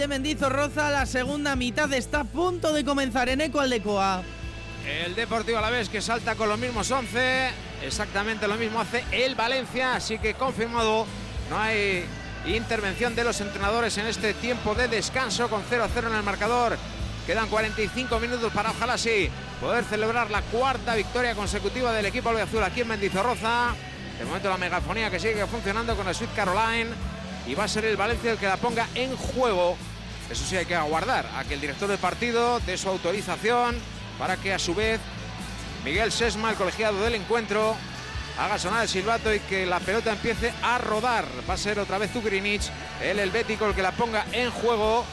de Mendizorroza, la segunda mitad está a punto de comenzar en Eco Aldecoa. El Deportivo Alavés que salta con los mismos 11, exactamente lo mismo hace el Valencia, así que confirmado, no hay intervención de los entrenadores en este tiempo de descanso con 0-0 en el marcador. Quedan 45 minutos para, ojalá sí, poder celebrar la cuarta victoria consecutiva del equipo albiazul aquí en Mendizorroza. De momento la megafonía que sigue funcionando con el Sweet Caroline y va a ser el Valencia el que la ponga en juego. Eso sí, hay que aguardar a que el director de partido dé su autorización para que a su vez Miguel Sesma, el colegiado del encuentro, haga sonar el silbato y que la pelota empiece a rodar. Va a ser otra vez Zugrinic, el helvético, el que la ponga en juego,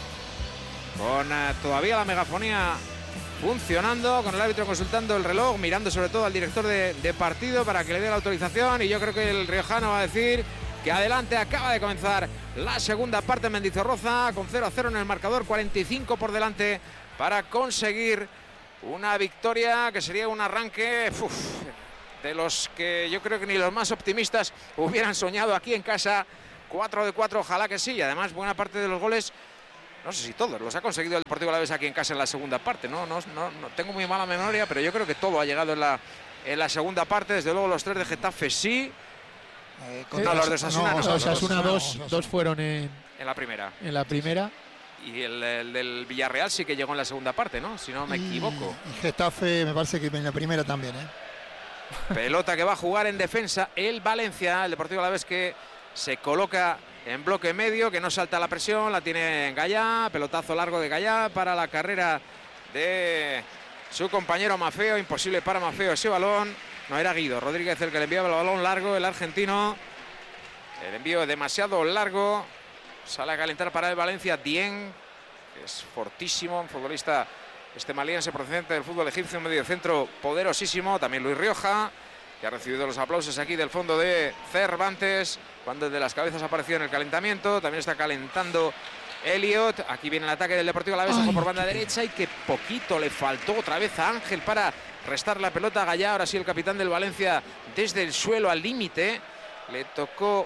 con todavía la megafonía funcionando, con el árbitro consultando el reloj, mirando sobre todo al director de partido para que le dé la autorización. Y yo creo que el riojano va a decir que adelante, acaba de comenzar la segunda parte en Mendizorroza con 0-0 en el marcador, 45 por delante para conseguir una victoria que sería un arranque de los que yo creo que ni los más optimistas hubieran soñado aquí en casa. 4 de 4, ojalá que sí. Y además buena parte de los goles, no sé si todos, los ha conseguido el Deportivo Alavés aquí en casa en la segunda parte. No tengo muy mala memoria, pero yo creo que todo ha llegado en la segunda parte. Desde luego los 3 de Getafe sí. Los de Osasuna no. Osasuna dos fueron en la primera. En la primera. Y el del Villarreal sí que llegó en la segunda parte, ¿no? Si no me equivoco. Y Getafe me parece que en la primera también, Pelota que va a jugar en defensa el Valencia, el Deportivo Alavés que se coloca en bloque medio, que no salta la presión, la tiene Gallá, pelotazo largo de Gallá para la carrera de su compañero Maffeo, imposible para Maffeo ese balón. No, era Guido Rodríguez el que le enviaba el balón largo, el argentino. El envío demasiado largo. Sale a calentar para el Valencia Dieng, que es fortísimo, un futbolista maliense procedente del fútbol egipcio, un mediocentro poderosísimo. También Luis Rioja, que ha recibido los aplausos aquí del fondo de Cervantes, cuando el de las cabezas apareció en el calentamiento. También está calentando Elliot. Aquí viene el ataque del Deportivo Alavés, ojo por banda derecha, y que poquito le faltó otra vez a Ángel para restar la pelota a Gallá. Ahora sí el capitán del Valencia desde el suelo al límite. Le tocó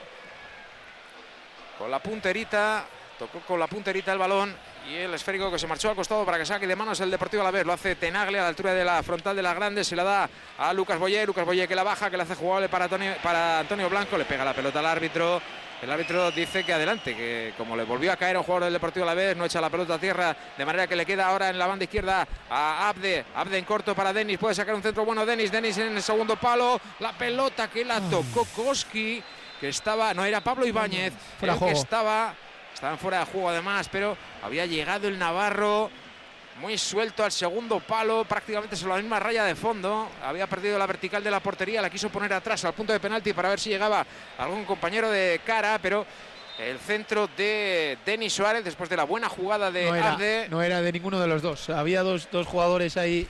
con la punterita, el balón, y el esférico que se marchó al costado para que saque de manos el Deportivo Alavés. Lo hace Tenaglia a la altura de la frontal de la grande, se la da a Lucas Boyer que la baja, que la hace jugable para Antonio Blanco, le pega la pelota al árbitro. El árbitro dice que adelante, que como le volvió a caer a un jugador del Deportivo Alavés, no echa la pelota a tierra, de manera que le queda ahora en la banda izquierda a Abde en corto para Denis, puede sacar un centro bueno Denis en el segundo palo, la pelota que la tocó Koski, que estaba, no era Pablo Ibáñez, el que estaban fuera de juego además, pero había llegado el navarro muy suelto al segundo palo, prácticamente sobre la misma raya de fondo. Había perdido la vertical de la portería, la quiso poner atrás al punto de penalti para ver si llegaba algún compañero de cara, pero el centro de Denis Suárez, después de la buena jugada de Abde, no era de ninguno de los dos. Había dos jugadores ahí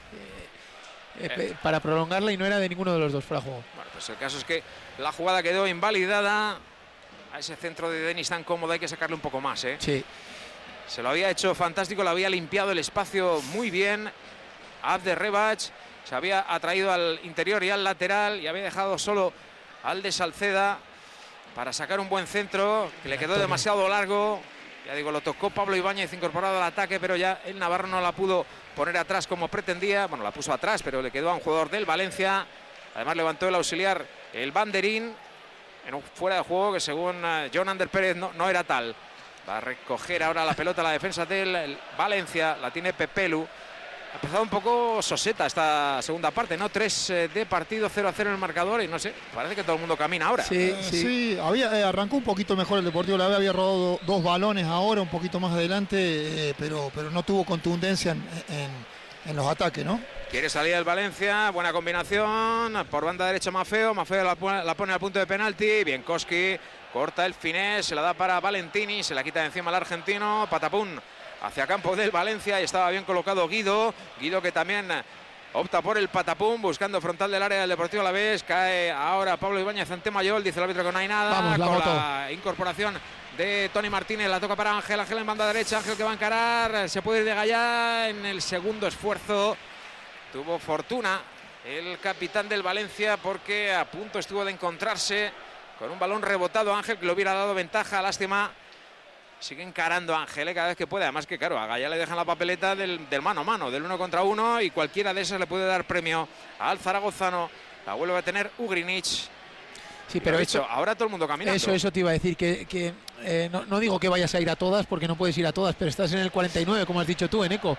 para prolongarla y no era de ninguno de los dos fuera de juego. Bueno, pues el caso es que la jugada quedó invalidada. A ese centro de Denis tan cómodo hay que sacarle un poco más, Sí. Se lo había hecho fantástico, le había limpiado el espacio muy bien Abde Rebach, se había atraído al interior y al lateral y había dejado solo al de Salceda para sacar un buen centro que le quedó demasiado largo. Ya digo, lo tocó Pablo Ibáñez incorporado al ataque, pero ya el navarro no la pudo poner atrás como pretendía. Bueno, la puso atrás, pero le quedó a un jugador del Valencia. Además levantó el auxiliar, el banderín, en un fuera de juego que según John Ander Pérez no era tal. Va a recoger ahora la pelota la defensa del Valencia, la tiene Pepelu. Ha empezado un poco soseta esta segunda parte, ¿no? 3 de partido, 0-0 en el marcador y no sé, parece que todo el mundo camina ahora. Sí, arrancó un poquito mejor el Deportivo Alavés, había robado 2 balones ahora, un poquito más adelante, pero no tuvo contundencia en los ataques, ¿no? Quiere salir el Valencia, buena combinación, por banda derecha Maffeo la pone al punto de penalti, Bienkowski corta el finés, se la da para Valentini, se la quita de encima el argentino, patapún hacia campo del Valencia y estaba bien colocado Guido que también opta por el patapún, buscando frontal del área del Deportivo Alavés, cae ahora Pablo Ibáñez ante Mayol, dice el árbitro que no hay nada. La incorporación de Tony Martínez, la toca para Ángel en banda derecha, Ángel que va a encarar, se puede ir de Gallá en el segundo esfuerzo. Tuvo fortuna el capitán del Valencia porque a punto estuvo de encontrarse con un balón rebotado Ángel que le hubiera dado ventaja. Lástima Sigue encarando a Ángel cada vez que puede. Además que, claro, a Gaya le dejan la papeleta del mano a mano, del 1 contra 1, y cualquiera de esas le puede dar premio al zaragozano. La vuelve a tener Ugrinic. Sí, pero ahora todo el mundo caminando. Eso te iba a decir, que no digo que vayas a ir a todas, porque no puedes ir a todas, pero estás en el 49, como has dicho tú, Eneco.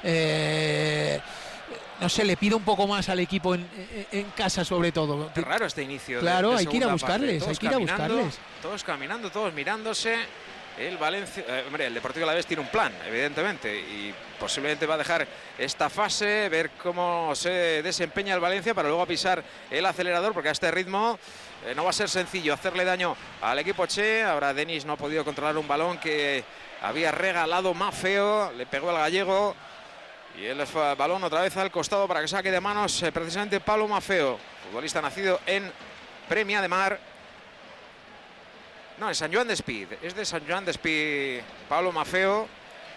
No sé, le pido un poco más al equipo en casa, sobre todo. Qué raro este inicio. Claro, de hay que ir a buscarles, Todos caminando, todos mirándose. El Valencia, el Deportivo Alavés tiene un plan, evidentemente, y posiblemente va a dejar esta fase, ver cómo se desempeña el Valencia para luego pisar el acelerador, porque a este ritmo no va a ser sencillo hacerle daño al equipo Che. Ahora Denis no ha podido controlar un balón que había regalado Maffeo, le pegó al gallego y el balón otra vez al costado para que saque de manos precisamente Pablo Maffeo, futbolista nacido en Premià de Mar. No, en San Joan Despí, es de San Joan Despí Pablo Maffeo.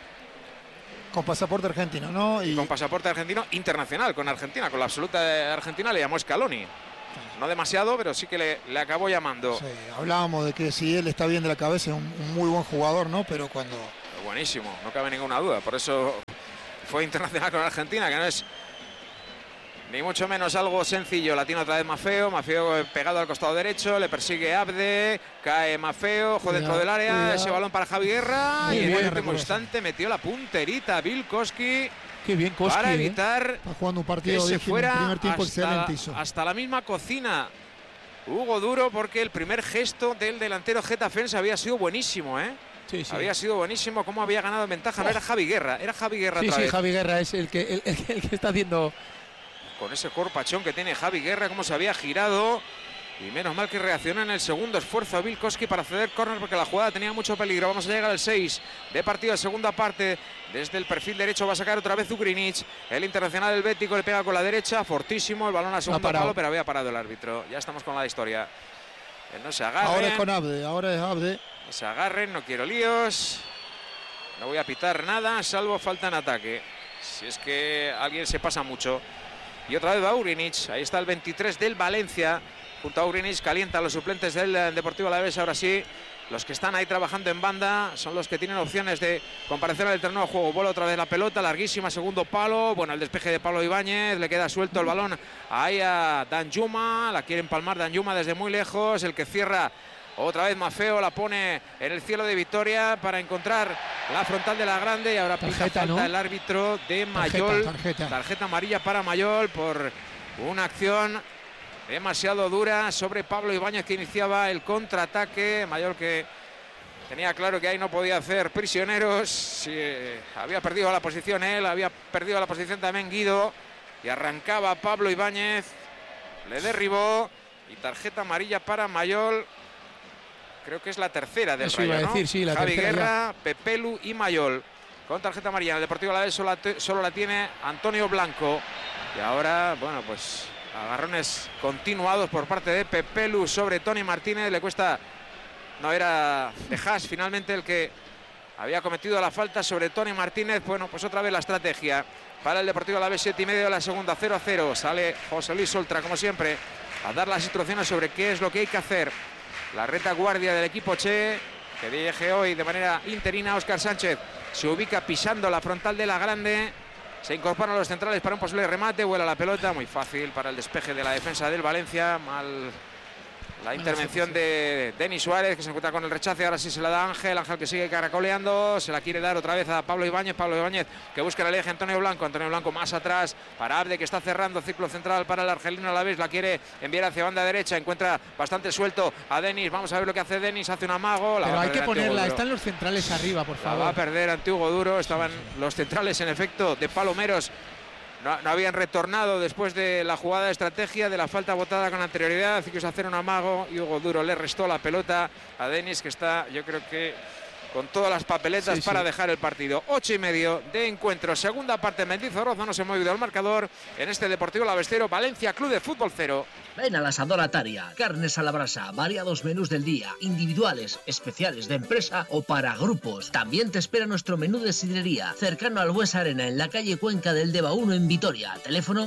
Con pasaporte argentino, ¿no? Y con pasaporte argentino internacional, con Argentina, con la absoluta Argentina le llamó Scaloni. No demasiado, pero sí que le acabó llamando. Sí, hablábamos de que si él está bien de la cabeza es un muy buen jugador, ¿no? Pero cuando... Buenísimo, no cabe ninguna duda. Por eso fue internacional con Argentina, que no es ni mucho menos algo sencillo. La tiene otra vez Maffeo pegado al costado derecho, le persigue Abde, cae Maffeo, dentro del área, ese balón para Javi Guerra, y en el último instante metió la punterita Vilkoski. Qué bien, Koski, para evitar está jugando un partido que se fuera primer tiempo excelente hasta la misma cocina Hugo Duro, porque el primer gesto del delantero getafense había sido buenísimo, Sí, sí. Había sido buenísimo, cómo había ganado en ventaja. No era Javi Guerra, era Javi Guerra. Sí, Javi Guerra es el que está haciendo... Con ese corpachón que tiene Javi Guerra, cómo se había girado. Y menos mal que reaccionó en el segundo esfuerzo a Vilkoski para ceder córner, porque la jugada tenía mucho peligro. Vamos a llegar al 6 de partido de segunda parte. Desde el perfil derecho va a sacar otra vez Ugrinic. El internacional helvético le pega con la derecha, fortísimo. El balón a segundo palo, pero había parado el árbitro. Ya estamos con la historia. No se agarren. Ahora es con Abde, ahora es Abde. No se agarren, no quiero líos. No voy a pitar nada, salvo falta en ataque. Si es que alguien se pasa mucho. Y otra vez va Ugrinic. Ahí está el 23 del Valencia. Junto a Ugrinic calienta a los suplentes del Deportivo Alavés. Ahora sí, los que están ahí trabajando en banda son los que tienen opciones de comparecer al terreno de juego. Bola otra vez la pelota, larguísima, segundo palo. Bueno, el despeje de Pablo Ibáñez. Le queda suelto el balón ahí a Danjuma. La quiere empalmar Danjuma desde muy lejos. El que cierra otra vez Maffeo, la pone en el cielo de Vitoria para encontrar la frontal de la grande. Y ahora pita falta, ¿no? El árbitro de Mayol. Tarjeta amarilla para Mayol por una acción demasiado dura sobre Pablo Ibáñez, que iniciaba el contraataque. Mayol, que tenía claro que ahí no podía hacer prisioneros. Había perdido la posición él, había perdido la posición también Guido. Y arrancaba Pablo Ibáñez, le derribó. Y tarjeta amarilla para Mayol. Creo que es la tercera del Rayo, ¿no? Decir, sí, la Javi tercera Guerra, Pepelu y Mayol. Con tarjeta amarilla. El Deportivo Alavés solo la tiene Antonio Blanco. Y ahora, bueno, pues agarrones continuados por parte de Pepelu sobre Tony Martínez. Le cuesta... No, era de Haas finalmente el que había cometido la falta sobre Tony Martínez. Bueno, pues otra vez la estrategia para el Deportivo Alavés. 7:30 de la segunda, 0-0. Sale José Luis Oltra, como siempre, a dar las instrucciones sobre qué es lo que hay que hacer. La retaguardia del equipo Che, que dirige hoy de manera interina Óscar Sánchez, se ubica pisando la frontal de la grande. Se incorporan los centrales para un posible remate. Vuela la pelota, muy fácil para el despeje de la defensa del Valencia. Mal la intervención de Denis Suárez, que se encuentra con el rechace. Ahora sí se la da Ángel. Ángel, que sigue caracoleando. Se la quiere dar otra vez a Pablo Ibáñez. Pablo Ibáñez, que busca el eje. Antonio Blanco. Antonio Blanco más atrás para Abde, que está cerrando círculo central para el argelino a la vez. La quiere enviar hacia banda derecha. Encuentra bastante suelto a Denis. Vamos a ver lo que hace Denis. Hace un amago. Pero hay que ponerla. Están los centrales arriba, por favor. La va a perder ante Hugo Duro. Estaban los centrales, en efecto, de Palomeros. No habían retornado después de la jugada de estrategia, de la falta botada con anterioridad. Quiso hacer un amago y Hugo Duro le restó la pelota a Denis, que está, yo creo que con todas las papeletas para dejar el partido. 8:30 de encuentro, segunda parte. Mendizorroza no se mueve del marcador en este Deportivo Alavés Valencia Club de Fútbol 0. Ven al Asador Ataria, carnes a la brasa, variados menús del día, individuales, especiales de empresa o para grupos. También te espera nuestro menú de sidrería, cercano al Bues Arena, en la calle Cuenca del Deva 1 en Vitoria. Teléfono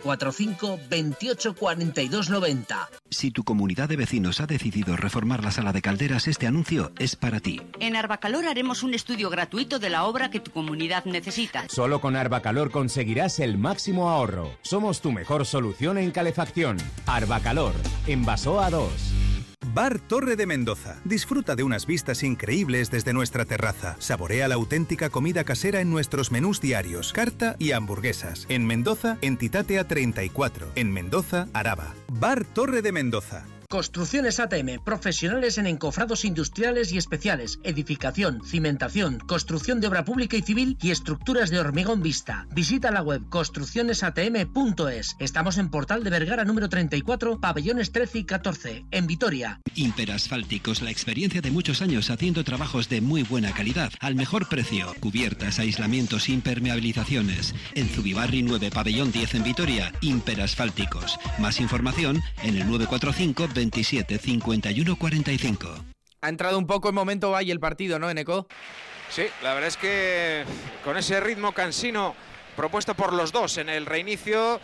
945 28 42 90. Si tu comunidad de vecinos ha decidido reformar la sala de calderas, este anuncio es para ti. En Arbacalor haremos un estudio gratuito de la obra que tu comunidad necesita. Solo con Arbacalor conseguirás el máximo ahorro. Somos tu mejor solución en calefacción. Arbacalor, en Basoa 2. Bar Torre de Mendoza. Disfruta de unas vistas increíbles desde nuestra terraza. Saborea la auténtica comida casera en nuestros menús diarios, carta y hamburguesas. En Mendoza, Entitatea 34. En Mendoza, Araba. Bar Torre de Mendoza. Construcciones ATM, profesionales en encofrados industriales y especiales, edificación, cimentación, construcción de obra pública y civil y estructuras de hormigón vista. Visita la web construccionesatm.es. Estamos en Portal de Vergara número 34, pabellones 13 y 14, en Vitoria. Imperasfálticos, la experiencia de muchos años haciendo trabajos de muy buena calidad, al mejor precio. Cubiertas, aislamientos, impermeabilizaciones. En Zubibarri 9, pabellón 10 en Vitoria, Imperasfálticos. Más información en el 945 27 51 45. Ha entrado un poco en momento Valle el partido, ¿no, Eneco? Sí, la verdad es que con ese ritmo cansino propuesto por los dos en el reinicio,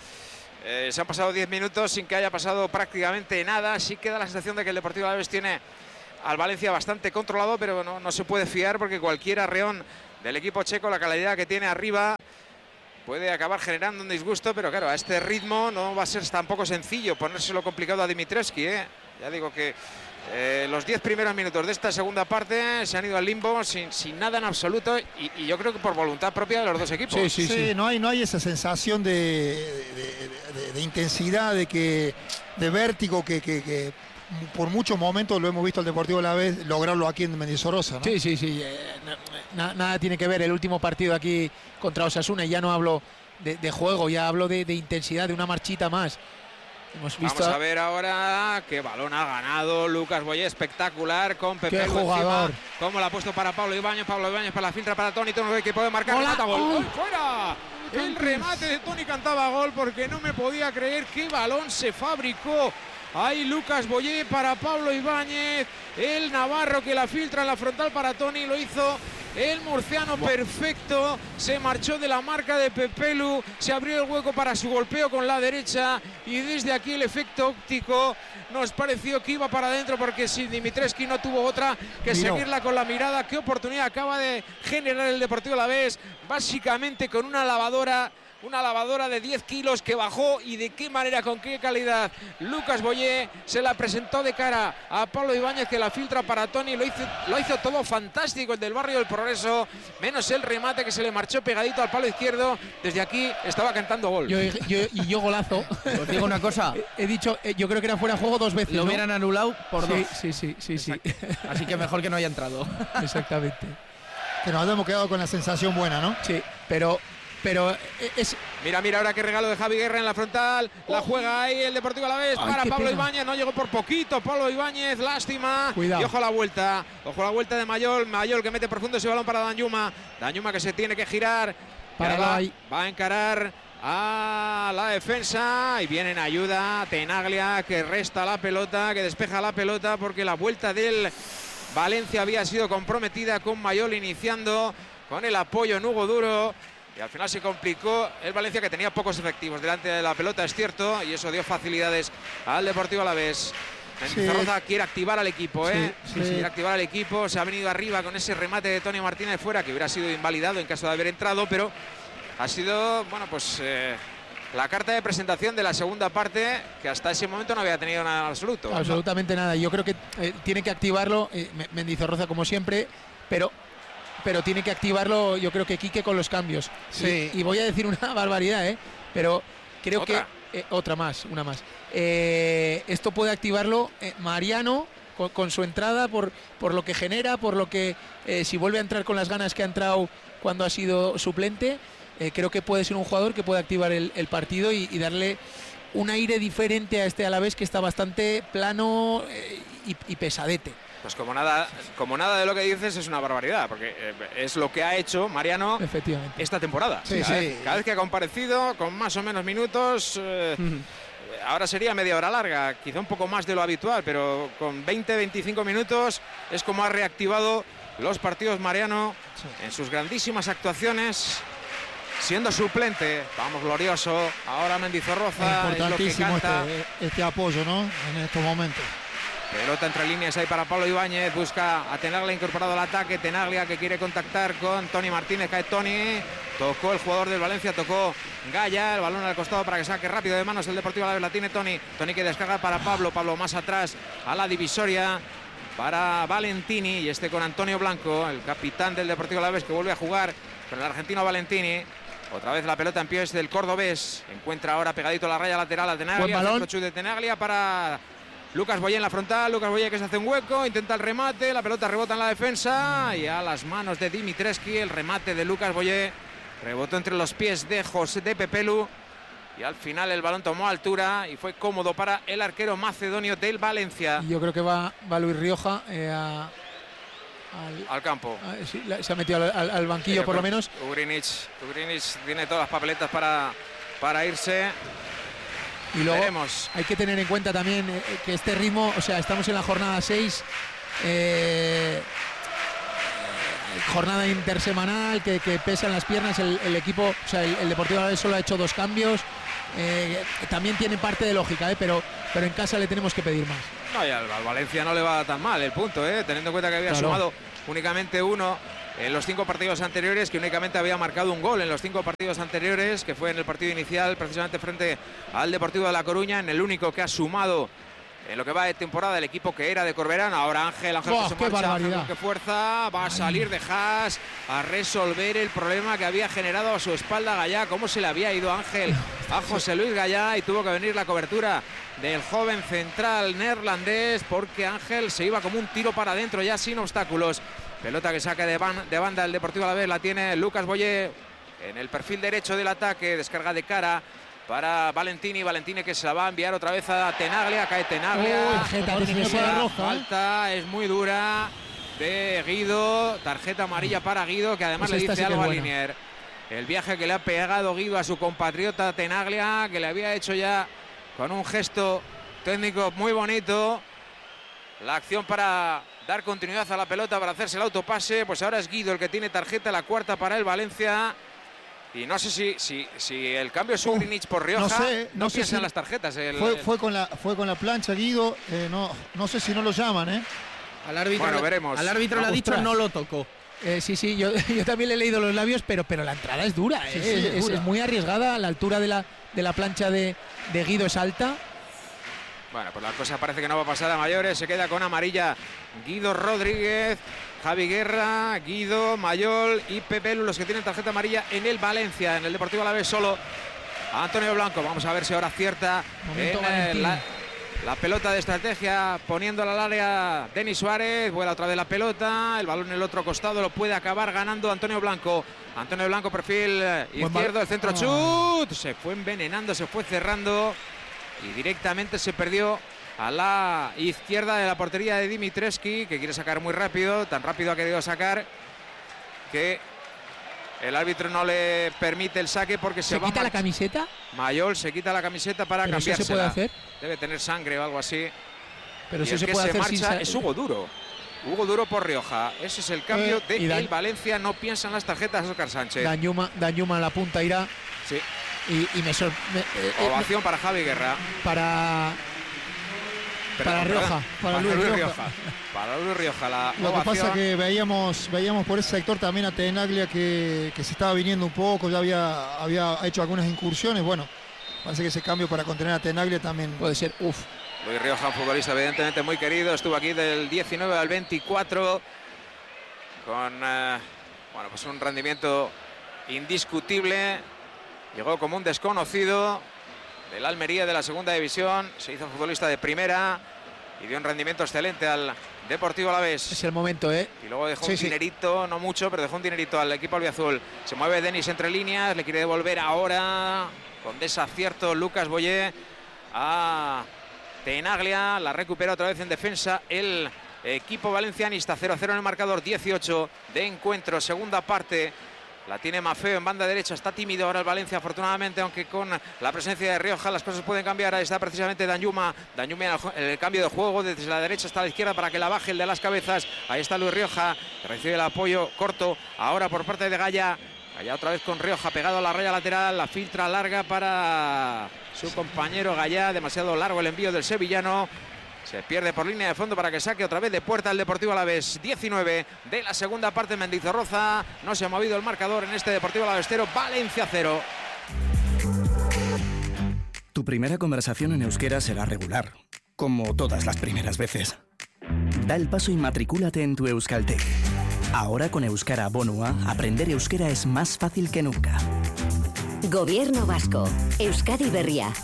se han pasado 10 minutos sin que haya pasado prácticamente nada. Sí que da la sensación de que el Deportivo Alavés tiene al Valencia bastante controlado, pero no se puede fiar porque cualquier arreón del equipo checo, la calidad que tiene arriba, puede acabar generando un disgusto, pero claro, a este ritmo no va a ser tampoco sencillo ponérselo complicado a Dimitrescu, ¿eh? Ya digo que los 10 primeros minutos de esta segunda parte se han ido al limbo sin nada en absoluto y yo creo que por voluntad propia de los dos equipos. Sí. No hay esa sensación de intensidad, de vértigo que por muchos momentos lo hemos visto al Deportivo Alavés lograrlo aquí en Mendizorroza, ¿no? Sí. Nada tiene que ver el último partido aquí contra Osasuna, y ya no hablo de juego, ya hablo de intensidad, de una marchita más. Hemos visto... Vamos a ver ahora qué balón ha ganado Lucas Boyé, espectacular, con Pepe. ¡Qué jugador! Encima, cómo la ha puesto para Pablo Ibáñez para la filtra para Toni, que puede marcar, remata, gol. ¡Gol fuera! El remate de Toni cantaba gol porque no me podía creer qué balón se fabricó. Ahí Lucas Boyé para Pablo Ibáñez, el navarro que la filtra en la frontal para Toni, lo hizo el murciano perfecto, se marchó de la marca de Pepelu, se abrió el hueco para su golpeo con la derecha y desde aquí el efecto óptico nos pareció que iba para adentro porque si Dimitrescu no tuvo otra que seguirla con la mirada. Qué oportunidad acaba de generar el Deportivo Alavés, básicamente con una lavadora de 10 kilos que bajó, y de qué manera, con qué calidad. Lucas Boyé se la presentó de cara a Pablo Ibáñez, que la filtra para Toni, lo hizo todo fantástico el del Barrio del Progreso, menos el remate que se le marchó pegadito al palo izquierdo. Desde aquí estaba cantando gol. Yo golazo. Os digo una cosa. He dicho, yo creo que era fuera de juego 2 veces. Lo hubieran anulado por 2. Sí. Así que mejor que no haya entrado. Exactamente. Que nos hemos quedado con la sensación buena, ¿no? Sí, pero es... Mira ahora qué regalo de Javi Guerra en la frontal, la juega ahí el Deportivo Alavés para Pablo Ibáñez, no llegó por poquito Pablo Ibáñez, lástima. Cuidado. Y ojo a la vuelta de Mayol que mete profundo ese balón para Danjuma que se tiene que girar, va a encarar a la defensa y viene en ayuda Tenaglia, que resta la pelota, que despeja la pelota porque la vuelta del Valencia había sido comprometida, con Mayol iniciando con el apoyo en Hugo Duro. Y al final se complicó el Valencia, que tenía pocos efectivos delante de la pelota, es cierto, y eso dio facilidades al Deportivo Alavés. Mendizorroza quiere activar al equipo, quiere activar al equipo. Se ha venido arriba con ese remate de Toni Martínez fuera, que hubiera sido invalidado en caso de haber entrado, pero ha sido, la carta de presentación de la segunda parte, que hasta ese momento no había tenido nada absoluto. Absolutamente nada. Yo creo que tiene que activarlo Mendizorroza como siempre, pero tiene que activarlo, yo creo que Quique, con los cambios. Sí. Y voy a decir una barbaridad, pero creo que una más. Esto puede activarlo Mariano con su entrada, por lo que genera, por lo que si vuelve a entrar con las ganas que ha entrado cuando ha sido suplente, creo que puede ser un jugador que puede activar el partido y darle un aire diferente a este Alavés, que está bastante plano y pesadete. Pues como nada de lo que dices es una barbaridad, porque es lo que ha hecho Mariano esta temporada. Cada vez que ha comparecido con más o menos minutos, ahora sería media hora larga, quizá un poco más de lo habitual, pero con 20-25 minutos es como ha reactivado los partidos Mariano en sus grandísimas actuaciones, siendo suplente. Vamos, glorioso. Ahora Mendizorroza. Es importantísimo este apoyo, ¿no? En estos momentos. Pelota entre líneas ahí para Pablo Ibáñez. Busca a Tenaglia incorporado al ataque. Tenaglia que quiere contactar con Toni Martínez. Cae Toni. Tocó el jugador del Valencia. Tocó Gaya. El balón al costado para que saque rápido de manos el Deportivo Alavés. La tiene Toni. Toni que descarga para Pablo. Pablo más atrás a la divisoria para Valentini. Y este con Antonio Blanco, el capitán del Deportivo Alavés, que vuelve a jugar con el argentino Valentini. Otra vez la pelota en pies del cordobés. Encuentra ahora pegadito a la raya lateral a Tenaglia. El centro chut de Tenaglia para Lucas Boyé en la frontal. Lucas Boyé que se hace un hueco, intenta el remate, la pelota rebota en la defensa y a las manos de Dimitrescu. El remate de Lucas Boyé rebotó entre los pies de José de Pepelu y al final el balón tomó altura y fue cómodo para el arquero macedonio del Valencia. Yo creo que va Luis Rioja al campo. Sí, se ha metido al banquillo por lo menos. Ugrinic tiene todas las papeletas para irse. Y luego veremos. Hay que tener en cuenta también que este ritmo, o sea, estamos en la jornada 6, jornada intersemanal, que pesan las piernas, el equipo, o sea, el Deportivo Alavés solo ha hecho 2 cambios, también tiene parte de lógica, pero en casa le tenemos que pedir más. No, y al Valencia no le va tan mal el punto, teniendo en cuenta que había sumado únicamente 1 en los 5 partidos anteriores, que únicamente había marcado un gol en los 5 partidos anteriores, que fue en el partido inicial precisamente frente al Deportivo de La Coruña, en el único que ha sumado en lo que va de temporada el equipo que era de Corberán. Ahora Ángel que se marcha, Ángel, qué fuerza, va a salir de Haas a resolver el problema que había generado a su espalda Gallá. Cómo se le había ido Ángel a José Luis Gallá y tuvo que venir la cobertura del joven central neerlandés, porque Ángel se iba como un tiro para adentro ya sin obstáculos. Pelota que saca de banda el Deportivo Alavés, la tiene Lucas Boyé en el perfil derecho del ataque, descarga de cara para Valentini que se la va a enviar otra vez a Tenaglia. Cae Tenaglia. Falta es muy dura de Guido, tarjeta amarilla para Guido, que además pues le dice algo a Linier. El viaje que le ha pegado Guido a su compatriota Tenaglia, que le había hecho ya con un gesto técnico muy bonito. La acción para dar continuidad a la pelota, para hacerse el autopase, pues ahora es Guido el que tiene tarjeta, la 4ª para el Valencia. Y no sé si el cambio es Ugrinic por Rioja, no sé piensa en las tarjetas. Fue con la plancha Guido, no sé si no lo llaman, Al árbitro, bueno, veremos. Al árbitro le ha dicho no lo tocó. Sí, yo también le he leído los labios, pero la entrada es dura, es muy arriesgada. La altura de la plancha de Guido es alta. Bueno, pues la cosa parece que no va a pasar a mayores. Se queda con amarilla Guido Rodríguez, Javi Guerra, Guido, Mayol y Pepelu, los que tienen tarjeta amarilla en el Valencia. En el Deportivo Alavés solo Antonio Blanco. Vamos a ver si ahora acierta en la pelota de estrategia, poniéndola al área Denis Suárez. Vuela otra vez la pelota, el balón en el otro costado, lo puede acabar ganando Antonio Blanco. Antonio Blanco, perfil izquierdo, el centro chut. Se fue envenenando, se fue cerrando y directamente se perdió a la izquierda de la portería de Dimitrescu, que quiere sacar muy rápido. Tan rápido ha querido sacar que el árbitro no le permite el saque porque ¿Se quita la camiseta? Mayol se quita la camiseta para cambiársela. ¿Eso se puede hacer? Debe tener sangre o algo así. Pero eso se puede hacer sin marcha es Hugo Duro. Hugo Duro por Rioja. Ese es el cambio de el Valencia. No piensa en las tarjetas Óscar Sánchez. Dañuma a la punta irá. Sí. Y me ovación para Javi Guerra. Para Rioja. Para Luis Rioja. Para Luis Rioja. Lo que pasa es que veíamos por ese sector también a Tenaglia que se estaba viniendo un poco, ya había hecho algunas incursiones. Bueno, parece que ese cambio para contener a Tenaglia también puede ser. Luis Rioja, un futbolista evidentemente muy querido, estuvo aquí del 19 al 24 con pues un rendimiento indiscutible. Llegó como un desconocido del Almería de la segunda división, se hizo futbolista de primera y dio un rendimiento excelente al Deportivo Alavés. Es el momento, Y luego dejó un dinerito, no mucho, pero dejó un dinerito al equipo albiazul. Se mueve Denis entre líneas, le quiere devolver ahora con desacierto Lucas Boyé a Tenaglia. La recupera otra vez en defensa el equipo valencianista. 0-0 en el marcador, 18 de encuentro, segunda parte. La tiene Maffeo en banda derecha, está tímido ahora el Valencia afortunadamente, aunque con la presencia de Rioja las cosas pueden cambiar. Ahí está precisamente Danjuma en el cambio de juego desde la derecha hasta la izquierda para que la baje el de las cabezas. Ahí está Luis Rioja, recibe el apoyo corto ahora por parte de Gaya. Gaya otra vez con Rioja pegado a la raya lateral, la filtra larga para su compañero Gaya, demasiado largo el envío del sevillano. Se pierde por línea de fondo para que saque otra vez de puerta el Deportivo Alavés. 19 de la segunda parte en Mendizorroza. No se ha movido el marcador en este Deportivo Alavés 0, Valencia 0. Tu primera conversación en euskera será regular, como todas las primeras veces. Da el paso y matricúlate en tu Euskaltec. Ahora con Euskara Bonua, aprender euskera es más fácil que nunca. Gobierno Vasco. Euskadi Berria.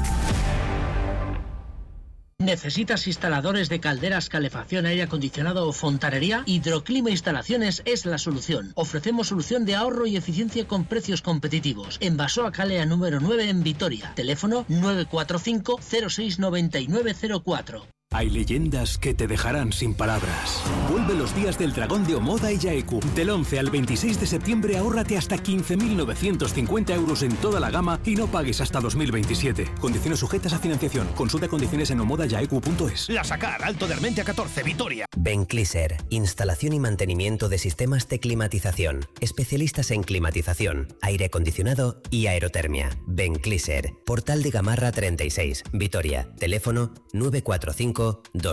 ¿Necesitas instaladores de calderas, calefacción, aire acondicionado o fontanería? Hidroclima Instalaciones es la solución. Ofrecemos solución de ahorro y eficiencia con precios competitivos. En Basoa Calea número 9 en Vitoria. Teléfono 945 069904. Hay leyendas que te dejarán sin palabras. Vuelve los días del Dragón de Omoda y Yaeku. Del 11 al 26 de septiembre ahórrate hasta 15.950 euros en toda la gama y no pagues hasta 2027. Condiciones sujetas a financiación. Consulta condiciones en omodayaeku.es. La Sacar, Alto de Armentia 14, Vitoria. Bencliser, instalación y mantenimiento de sistemas de climatización. Especialistas en climatización, aire acondicionado y aerotermia. Bencliser, Portal de Gamarra 36, Vitoria. Teléfono 945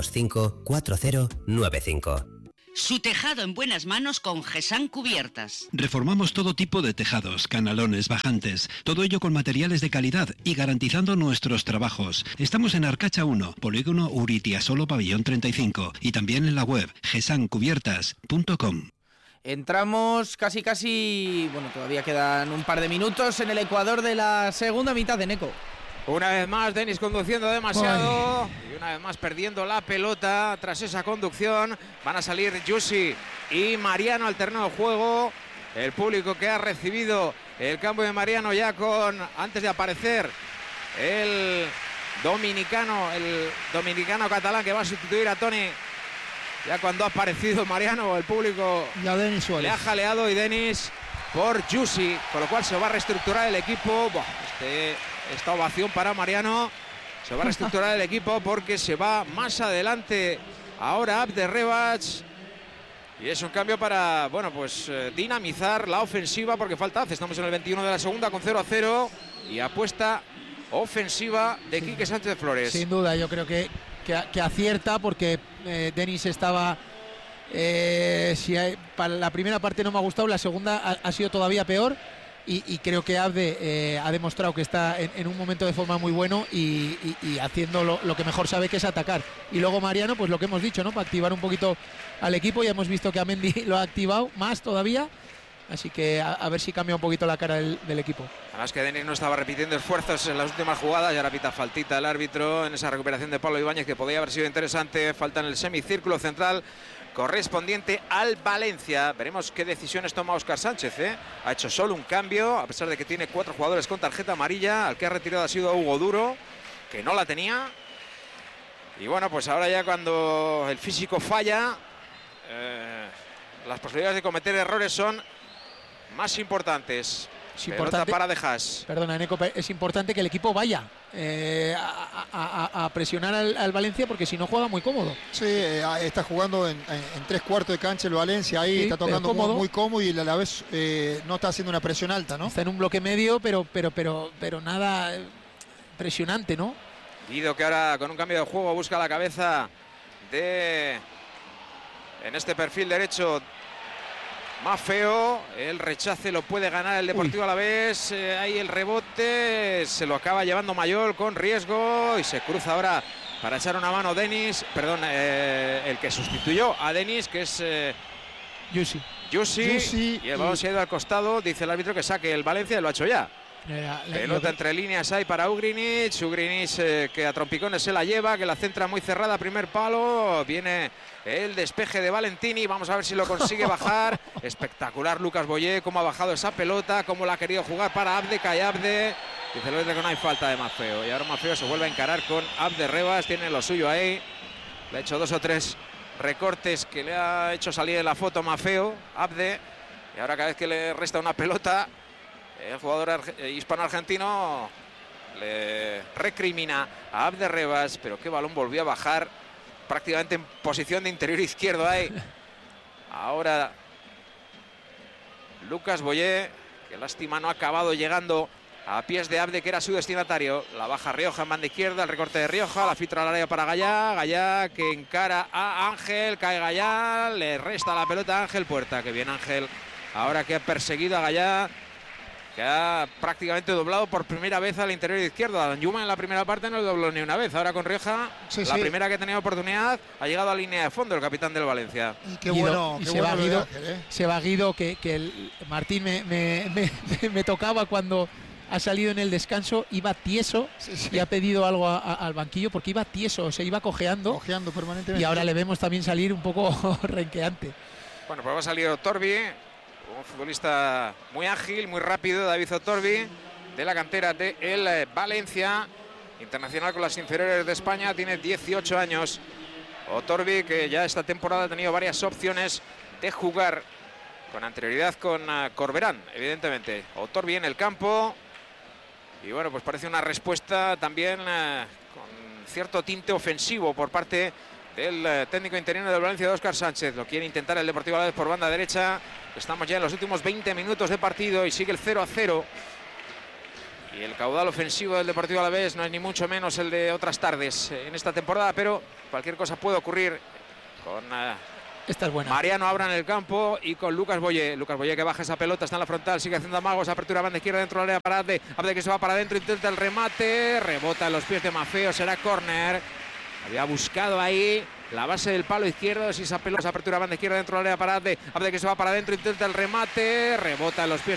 254095. Su tejado en buenas manos con GESAN Cubiertas. Reformamos todo tipo de tejados, canalones, bajantes, todo ello con materiales de calidad y garantizando nuestros trabajos. Estamos en Arcacha 1, Polígono Uritiasolo Pabellón 35 y también en la web gesancubiertas.com. Entramos casi, bueno, todavía quedan un par de minutos en el ecuador de la segunda mitad de Neco. Una vez más Denis conduciendo demasiado y una vez más perdiendo la pelota tras esa conducción. Van a salir Yusi y Mariano al terreno de juego. El público que ha recibido el cambio de Mariano ya antes de aparecer el dominicano catalán que va a sustituir a Toni. Ya cuando ha aparecido Mariano, el público le ha jaleado y Denis por Yusi, con lo cual se va a reestructurar el equipo. Esta ovación para Mariano. Se va a reestructurar el equipo porque se va más adelante ahora Abderrebach. Y es un cambio para, bueno, pues dinamizar la ofensiva porque falta hace. Estamos en el 21 de la segunda con 0-0 y apuesta ofensiva de Quique Sánchez Flores. Sin duda, yo creo que acierta porque Denis estaba... para la primera parte no me ha gustado, la segunda ha sido todavía peor. Y creo que Abde ha demostrado que está en un momento de forma muy bueno y haciendo lo que mejor sabe, que es atacar. Y luego Mariano, pues lo que hemos dicho, ¿no? Para activar un poquito al equipo. Ya hemos visto que Amendi lo ha activado más todavía. Así que a ver si cambia un poquito la cara del equipo. Además que Denis no estaba repitiendo esfuerzos en las últimas jugadas y ahora pita faltita el árbitro en esa recuperación de Pablo Ibáñez que podía haber sido interesante. Falta en el semicírculo central correspondiente al Valencia. Veremos qué decisiones toma Óscar Sánchez. Ha hecho solo un cambio, a pesar de que tiene 4 jugadores con tarjeta amarilla. Al que ha retirado ha sido Hugo Duro, que no la tenía. Y bueno, pues ahora ya cuando el físico falla, las posibilidades de cometer errores son más importantes. Es importante para De Haas. Perdona, Neco, es importante que el equipo vaya a presionar al Valencia, porque si no juega muy cómodo. Sí, está jugando en 3/4 de cancha el Valencia, ahí sí, está tocando muy cómodo y a la vez no está haciendo una presión alta, ¿no? Está en un bloque medio, pero nada presionante, ¿no? Guido, que ahora con un cambio de juego busca la cabeza en este perfil derecho. Maffeo, el rechace lo puede ganar el Deportivo Alavés. Ahí el rebote se lo acaba llevando Mayol con riesgo y se cruza ahora para echar una mano Denis, perdón, el que sustituyó a Denis, que es Yusi, y el balón se ha ido al costado. Dice el árbitro que saque el Valencia y lo ha hecho ya. Pelota entre líneas hay para Ugrinic que a trompicones se la lleva, que la centra muy cerrada, primer palo, viene el despeje de Valentini, vamos a ver si lo consigue bajar. Espectacular Lucas Boyé, cómo ha bajado esa pelota, cómo la ha querido jugar para Abde, cae Abde, dice el árbitro que no hay falta de Maffeo, y ahora Maffeo se vuelve a encarar con Abderrebach, tiene lo suyo ahí, le ha hecho 2 o 3 recortes que le ha hecho salir de la foto Maffeo, Abde, y ahora cada vez que le resta una pelota, el jugador hispano-argentino le recrimina a Abderrebach, pero qué balón volvió a bajar prácticamente en posición de interior izquierdo ahí. Ahora Lucas Boyé, que lástima no ha acabado llegando a pies de Abde, que era su destinatario. La baja Rioja en banda izquierda, el recorte de Rioja, la filtra al área para Gallá. Gallá que encara a Ángel, cae Gallá, le resta la pelota a Ángel Puerta. Que bien Ángel, ahora que ha perseguido a Gallá, que ha prácticamente doblado por primera vez al interior izquierdo. A Danjuma en la primera parte no le dobló ni una vez. Ahora con Rioja, primera que tenía oportunidad, ha llegado a línea de fondo el capitán del Valencia. Y qué bueno, se va Guido, que el Martín me tocaba cuando ha salido en el descanso, iba tieso y ha pedido algo al banquillo porque iba tieso, se iba cojeando permanentemente. Y ahora le vemos también salir un poco renqueante. Bueno, pues va a salir Otorbi, un futbolista muy ágil, muy rápido, David Otorbi, de la cantera de el Valencia, internacional con las inferiores de España, tiene 18 años. Otorbi, que ya esta temporada ha tenido varias opciones de jugar con anterioridad con Corberán, evidentemente. Otorbi en el campo. Y bueno, pues parece una respuesta también con cierto tinte ofensivo por parte del técnico interino del Valencia, de Óscar Sánchez. Lo quiere intentar el Deportivo Alavés por banda derecha. Estamos ya en los últimos 20 minutos de partido y sigue el 0-0. Y el caudal ofensivo del Deportivo Alavés no es ni mucho menos el de otras tardes en esta temporada, pero cualquier cosa puede ocurrir con esta es buena. Mariano Abra en el campo y con Lucas Boyé. Lucas Boyé que baja esa pelota, está en la frontal, sigue haciendo amagos, apertura banda izquierda dentro del área para Abde. Abde que se va para adentro, intenta el remate, rebota en los pies de Mafeo, será córner. Había buscado ahí la base del palo izquierdo, si esa pelota, apertura banda izquierda dentro del área para Abde. Abde que se va para adentro, intenta el remate, rebota en los pies